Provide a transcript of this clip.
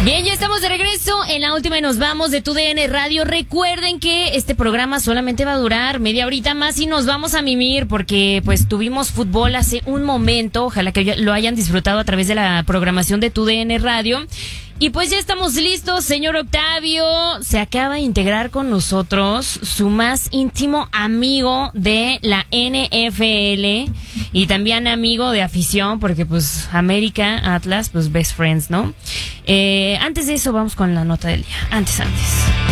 Bien, ya estamos de regreso en la última y nos vamos de TUDN Radio. Recuerden que este programa solamente va a durar media horita más y nos vamos a mimir porque pues tuvimos fútbol hace un momento. Ojalá que lo hayan disfrutado a través de la programación de TUDN Radio. Y pues ya estamos listos, señor Octavio. Se acaba de integrar con nosotros su más íntimo amigo de la NFL y también amigo de afición, porque pues América, Atlas, pues best friends, ¿no? Antes de eso vamos con la nota del día. Antes.